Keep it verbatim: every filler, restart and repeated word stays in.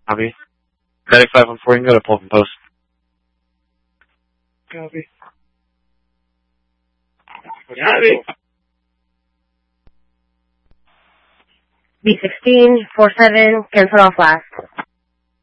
Copy. Medic five one four, you can go to Pulp and Post. Copy. Copy. B sixteen, four seven, cancel off last.